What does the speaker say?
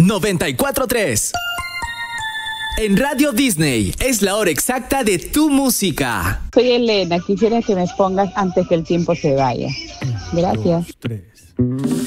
94.3. En Radio Disney es la hora exacta de tu música. Soy Elena, quisiera que me pongas Antes que el tiempo se vaya. Gracias. 2, 3.